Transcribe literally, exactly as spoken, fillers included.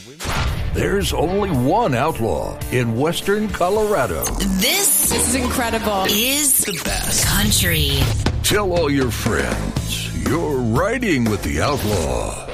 There's only one outlaw in Western Colorado. This, this is incredible. Is the best country. Tell all your friends you're riding with the outlaw.